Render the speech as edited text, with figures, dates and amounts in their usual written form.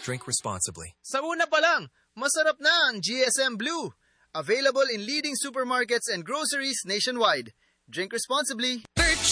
Drink responsibly. Sa una pa lang, masarap na ang GSM Blue. Available in leading supermarkets and groceries nationwide. Drink responsibly.